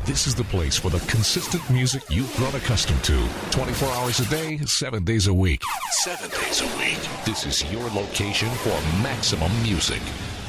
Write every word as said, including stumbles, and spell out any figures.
This is the place for the consistent music you've grown accustomed to. twenty-four hours a day, seven days a week. Seven days a week. This is your location for maximum music.